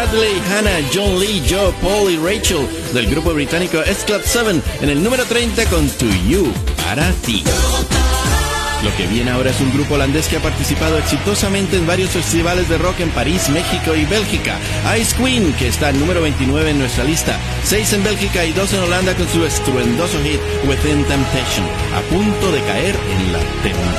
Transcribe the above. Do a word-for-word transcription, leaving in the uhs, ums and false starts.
Bradley, Hannah, John Lee, Joe, Paul y Rachel del grupo británico S Club siete en el número treinta con To You, para ti. Lo que viene ahora es un grupo holandés que ha participado exitosamente en varios festivales de rock en París, México y Bélgica. Ice Queen, que está al número veintinueve en nuestra lista, seis en Bélgica y dos en Holanda con su estruendoso hit Within Temptation, a punto de caer en la tentación.